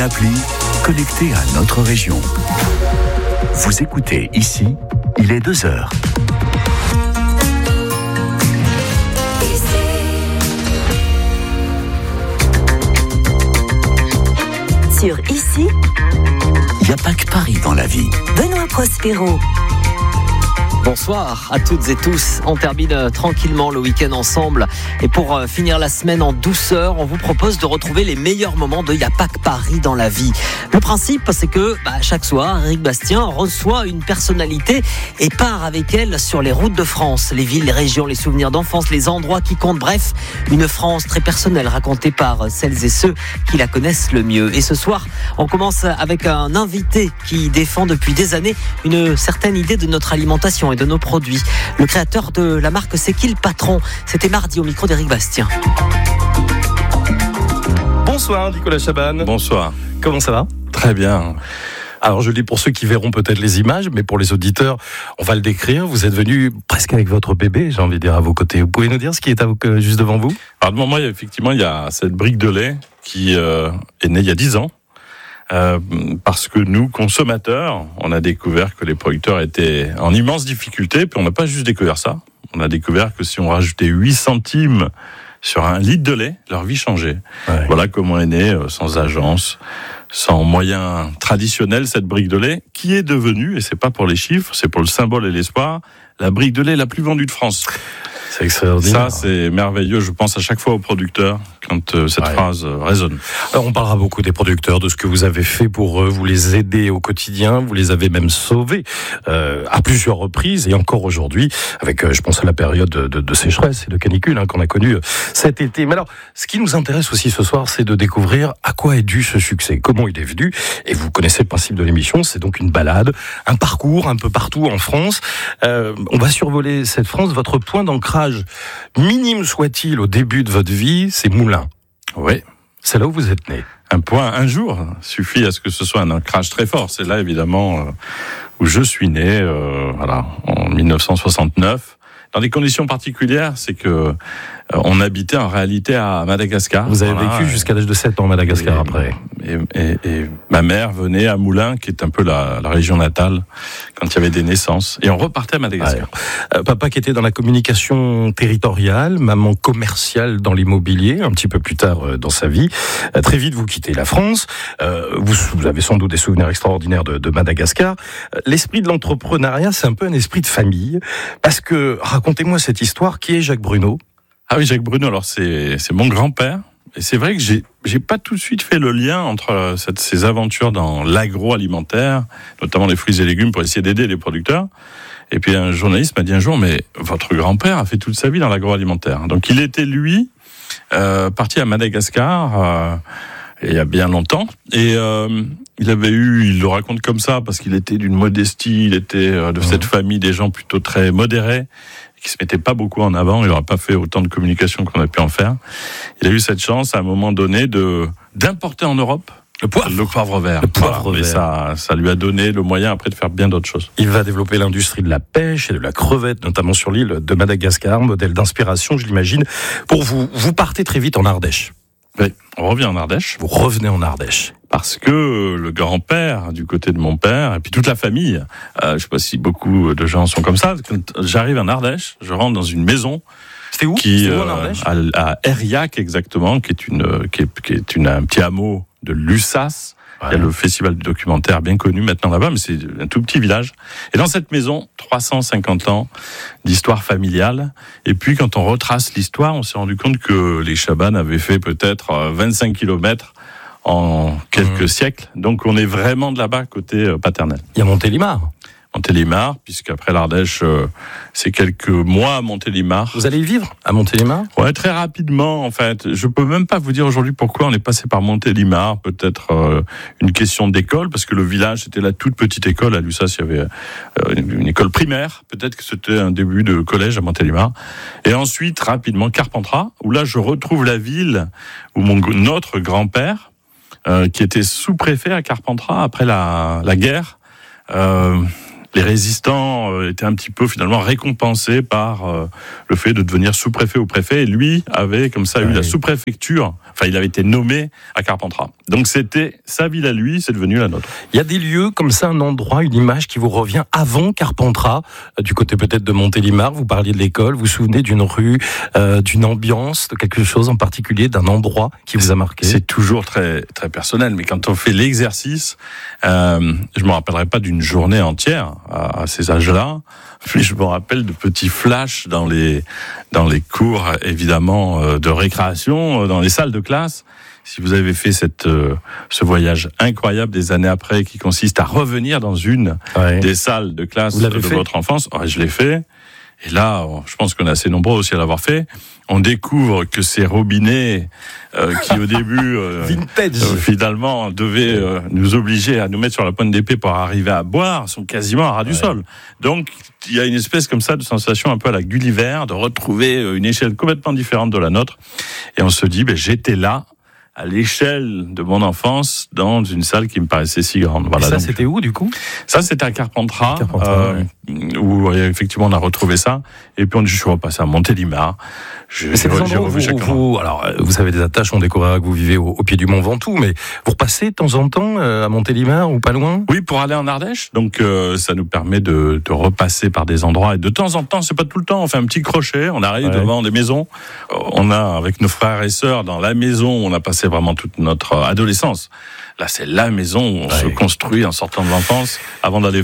Appli connecté à notre région. Vous écoutez ici, il est 2h. Sur Ici, il n'y a pas que Paris dans la vie. Benoît Prospero. Bonsoir à toutes et tous. On termine tranquillement le week-end ensemble. Et pour finir la semaine en douceur, on vous propose de retrouver les meilleurs moments de Y'a pas que Paris dans la vie. Le principe, c'est que chaque soir, Éric Bastien reçoit une personnalité et part avec elle sur les routes de France. Les villes, les régions, les souvenirs d'enfance, les endroits qui comptent. Bref, une France très personnelle racontée par celles et ceux qui la connaissent le mieux. Et ce soir, on commence avec un invité qui défend depuis des années une certaine idée de notre alimentation et de nos produits. Le créateur de la marque C'est qui le patron? C'était mardi au micro d'Éric Bastien. Bonsoir Nicolas Chaban. Bonsoir. Comment ça va? Très bien. Alors je le dis pour ceux qui verront peut-être les images, mais pour les auditeurs, on va le décrire. Vous êtes venu presque avec votre bébé, j'ai envie de dire, à vos côtés. Vous pouvez nous dire ce qui est juste devant vous? Alors devant moi, effectivement, il y a cette brique de lait qui est née il y a 10 ans. Parce que nous, consommateurs, on a découvert que les producteurs étaient en immense difficulté, puis on n'a pas juste découvert ça, on a découvert que si on rajoutait 8 centimes sur un litre de lait, leur vie changeait. Ouais. Voilà comment est née, sans agence, sans moyens traditionnels, cette brique de lait, qui est devenue, et c'est pas pour les chiffres, c'est pour le symbole et l'espoir, la brique de lait la plus vendue de France. C'est extraordinaire. Ça, c'est merveilleux. Je pense à chaque fois aux producteurs quand cette phrase résonne. Alors, on parlera beaucoup des producteurs, de ce que vous avez fait pour eux. Vous les aidez au quotidien. Vous les avez même sauvés à plusieurs reprises et encore aujourd'hui, avec, je pense à la période de sécheresse et de canicule qu'on a connue cet été. Mais alors, ce qui nous intéresse aussi ce soir, c'est de découvrir à quoi est dû ce succès, comment il est venu. Et vous connaissez le principe de l'émission, c'est donc une balade, un parcours un peu partout en France. On va survoler cette France. Votre point d'ancrage, minime soit-il au début de votre vie, c'est Moulins. Oui. C'est là où vous êtes né. Un jour suffit à ce que ce soit un ancrage très fort. C'est là, évidemment, où je suis né, en 1969. Dans des conditions particulières, c'est que on habitait en réalité à Madagascar. Vous avez vécu jusqu'à l'âge de 7 ans à Madagascar après. Et ma mère venait à Moulins, qui est un peu la région natale, quand il y avait des naissances. Et on repartait à Madagascar. Papa qui était dans la communication territoriale, maman commerciale dans l'immobilier, un petit peu plus tard dans sa vie. Très vite, vous quittez la France. Vous avez sans doute des souvenirs extraordinaires de Madagascar. L'esprit de l'entrepreneuriat, c'est un peu un esprit de famille. Parce que, racontez-moi cette histoire. Qui est Jacques Bruno? Ah oui, Jacques Bruno, alors c'est mon grand-père. Et c'est vrai que j'ai pas tout de suite fait le lien entre ces aventures dans l'agroalimentaire, notamment les fruits et légumes, pour essayer d'aider les producteurs. Et puis un journaliste m'a dit un jour, mais votre grand-père a fait toute sa vie dans l'agroalimentaire. Donc il était, lui, parti à Madagascar il y a bien longtemps. Et il le raconte comme ça, parce qu'il était d'une modestie, il était de cette famille des gens plutôt très modérés, qui se mettait pas beaucoup en avant. Il n'aurait pas fait autant de communication qu'on a pu en faire. Il a eu cette chance, à un moment donné, d'importer en Europe le poivre vert. Et ça lui a donné le moyen après de faire bien d'autres choses. Il va développer l'industrie de la pêche et de la crevette, notamment sur l'île de Madagascar, modèle d'inspiration, je l'imagine. Pour vous, vous partez très vite en Ardèche. Oui, on revient en Ardèche. Vous revenez en Ardèche. Parce que le grand-père, du côté de mon père, et puis toute la famille, je sais pas si beaucoup de gens sont comme ça, quand j'arrive en Ardèche, je rentre dans une maison. C'était où? C'était où en Ardèche? À Airillac, exactement, qui est un petit hameau de Lussas. Ouais. Il y a le festival du documentaire bien connu maintenant là-bas, mais c'est un tout petit village. Et dans cette maison, 350 ans d'histoire familiale. Et puis, quand on retrace l'histoire, on s'est rendu compte que les Chaban avaient fait peut-être 25 kilomètres en quelques siècles. Donc, on est vraiment de là-bas, côté paternel. Il y a Montélimar. Montélimar, puisqu'après l'Ardèche, c'est quelques mois à Montélimar. Vous allez vivre à Montélimar? Ouais, très rapidement, en fait. Je peux même pas vous dire aujourd'hui pourquoi on est passé par Montélimar. Peut-être une question d'école, parce que le village, c'était la toute petite école. À Lussas, il y avait une école primaire. Peut-être que c'était un début de collège à Montélimar. Et ensuite, rapidement, Carpentras, où là, je retrouve la ville où notre grand-père, qui était sous-préfet à Carpentras après la guerre, les résistants étaient un petit peu finalement récompensés par le fait de devenir sous-préfet ou préfet. Et lui avait comme ça eu la sous-préfecture, il avait été nommé à Carpentras. Donc c'était sa ville à lui, c'est devenu la nôtre. Il y a des lieux comme ça, un endroit, une image qui vous revient avant Carpentras, du côté peut-être de Montélimar. Vous parliez de l'école, vous vous souvenez d'une rue, d'une ambiance, de quelque chose en particulier, d'un endroit qui vous a marqué? C'est toujours très, très personnel, mais quand on fait l'exercice, je me rappellerai pas d'une journée entière à ces âges-là, mais je me rappelle de petits flashs dans les cours, évidemment, de récréation, dans les salles de classe. Si vous avez fait ce voyage incroyable des années après, qui consiste à revenir dans une des salles de classe de votre enfance, je l'ai fait. Et là, je pense qu'on est assez nombreux aussi à l'avoir fait. On découvre que ces robinets qui au début finalement devaient nous obliger à nous mettre sur la pointe d'épée pour arriver à boire sont quasiment à ras du sol. Donc il y a une espèce comme ça de sensation un peu à la Gulliver de retrouver une échelle complètement différente de la nôtre. Et on se dit, j'étais là à l'échelle de mon enfance dans une salle qui me paraissait si grande. Voilà. Et ça, c'était où du coup? Ça, c'était à Carpentras, où effectivement on a retrouvé ça. Et puis je suis repassé à Montélimar. C'est des endroits où vous avez des attaches, on découvrira que vous vivez au pied du Mont Ventoux, mais vous repassez de temps en temps à Montélimar ou pas loin? Oui, pour aller en Ardèche. Donc ça nous permet de repasser par des endroits. Et de temps en temps, c'est pas tout le temps, on fait un petit crochet, on arrive devant des maisons. On a, avec nos frères et sœurs, dans la maison, on a passé vraiment toute notre adolescence. Là, c'est la maison où on se construit en sortant de l'enfance, avant d'aller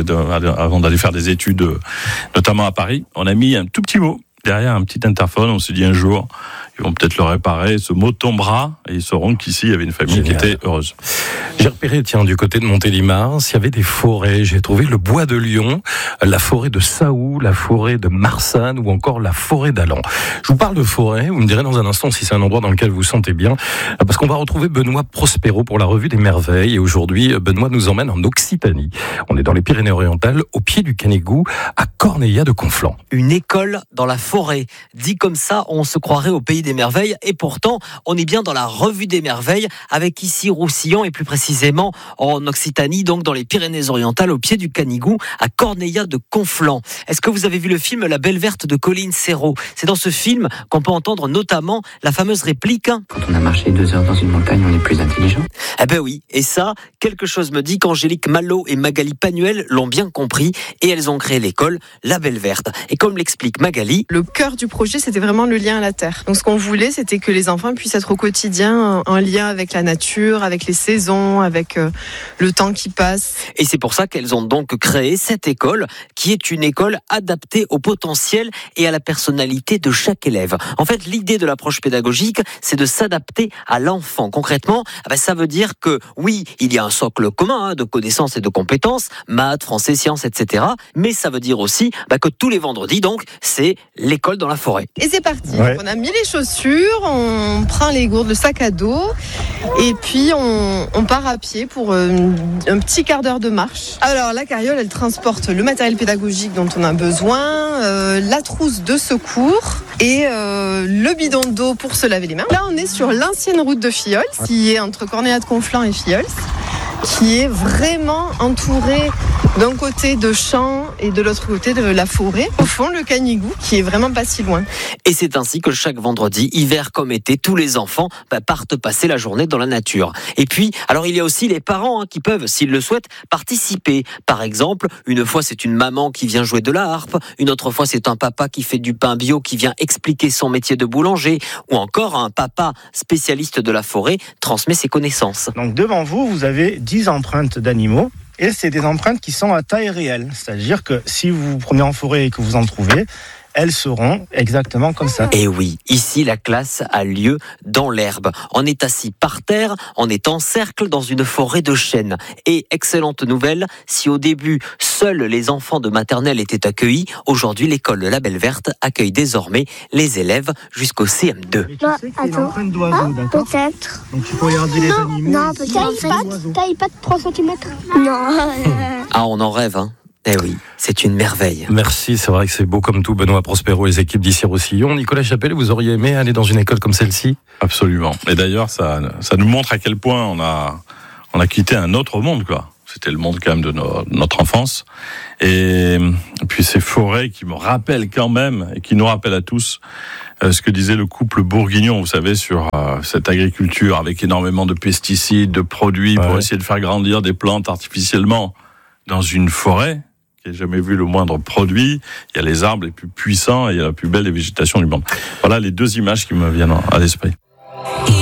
faire des études, notamment à Paris. On a mis un tout petit mot derrière un petit interphone. On s'est dit un jour, ils vont peut-être le réparer. Ce mot tombera et ils sauront qu'ici, il y avait une famille qui était heureuse. J'ai repéré, du côté de Montélimar, s'il y avait des forêts. J'ai trouvé le bois de Lyon, la forêt de Saou, la forêt de Marsanne ou encore la forêt d'Allan. Je vous parle de forêt. Vous me direz dans un instant si c'est un endroit dans lequel vous vous sentez bien. Parce qu'on va retrouver Benoît Prospero pour la Revue des Merveilles. Et aujourd'hui, Benoît nous emmène en Occitanie. On est dans les Pyrénées-Orientales, au pied du Canigou, à Corneilla de Conflans. Une école dans la forêt. Dit comme ça, on se croirait au pays des merveilles. Et pourtant, on est bien dans la Revue des Merveilles, avec ici Roussillon et plus précisément en Occitanie, donc dans les Pyrénées-Orientales, au pied du Canigou, à Corneilla de Conflans. Est-ce que vous avez vu le film La Belle Verte de Colline Serrault? C'est dans ce film qu'on peut entendre notamment la fameuse réplique. Quand on a marché 2 heures dans une montagne, on est plus intelligent. Eh ben oui, et ça, quelque chose me dit qu'Angélique Malo et Magali Panuel l'ont bien compris et elles ont créé l'école La Belle Verte. Et comme l'explique Magali, le cœur du projet, c'était vraiment le lien à la terre. Donc ce qu'on voulait, c'était que les enfants puissent être au quotidien en lien avec la nature, avec les saisons, avec le temps qui passe. Et c'est pour ça qu'elles ont donc créé cette école, qui est une école adaptée au potentiel et à la personnalité de chaque élève. En fait, l'idée de l'approche pédagogique, c'est de s'adapter à l'enfant. Concrètement, ça veut dire que oui, il y a un socle commun de connaissances et de compétences, maths, français, sciences, etc. Mais ça veut dire aussi que tous les vendredis, donc, c'est l'école dans la forêt. Et c'est parti. On a mis les chaussures, on prend les gourdes, le sac à dos, et puis on part à pied pour un petit quart d'heure de marche. Alors la carriole, elle transporte le matériel pédagogique dont on a besoin, la trousse de secours et le bidon d'eau pour se laver les mains. Là, on est sur l'ancienne route de Filleul, qui est entre Corneilla de Conflans et Filleul, qui est vraiment entourée d'un côté de champs et de l'autre côté de la forêt. Au fond, le Canigou, qui est vraiment pas si loin. Et c'est ainsi que chaque vendredi, hiver comme été, tous les enfants partent passer la journée dans la nature. Et puis, alors il y a aussi les parents qui peuvent, s'ils le souhaitent, participer. Par exemple, une fois c'est une maman qui vient jouer de la harpe, une autre fois c'est un papa qui fait du pain bio, qui vient expliquer son métier de boulanger, ou encore un papa spécialiste de la forêt transmet ses connaissances. Donc devant vous, vous avez 10 empreintes d'animaux. Et c'est des empreintes qui sont à taille réelle. C'est-à-dire que si vous vous prenez en forêt et que vous en trouvez, elles seront exactement comme ça. Et oui, ici la classe a lieu dans l'herbe. On est assis par terre, on est en cercle dans une forêt de chênes. Et excellente nouvelle, si au début seuls les enfants de maternelle étaient accueillis, aujourd'hui l'école de la Belle Verte accueille désormais les élèves jusqu'au CM2. Mais tu sais que c'est une empreinte d'oiseau, d'accord ? Peut-être. Donc tu peux regarder les animaux. Non, peut-être. Taille pas de 3 cm. Non. Ah, on en rêve, hein. Eh oui, c'est une merveille. Merci, c'est vrai que c'est beau comme tout, Benoît Prospero et les équipes d'ici Roussillon. Nicolas Chapelle, vous auriez aimé aller dans une école comme celle-ci ? Absolument. Et d'ailleurs, ça nous montre à quel point on a quitté un autre monde, quoi. C'était le monde quand même de notre enfance. Et puis ces forêts qui me rappellent quand même, et qui nous rappellent à tous, ce que disait le couple bourguignon, vous savez, sur cette agriculture avec énormément de pesticides, de produits pour essayer de faire grandir des plantes artificiellement dans une forêt qui n'a jamais vu le moindre produit. Il y a les arbres les plus puissants et il y a la plus belle végétation du monde. Voilà les deux images qui me viennent à l'esprit.